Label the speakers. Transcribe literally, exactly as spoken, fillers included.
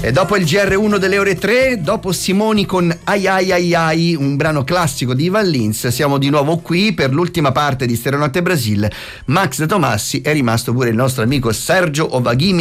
Speaker 1: E dopo il G R uno delle ore tre, dopo Simoni con Ai Ai Ai Ai, un brano classico di Ivan Lins, siamo di nuovo qui per l'ultima parte di Stereonotte Brasil. Max De Tomassi, è rimasto pure il nostro amico Sergio Ovaghimi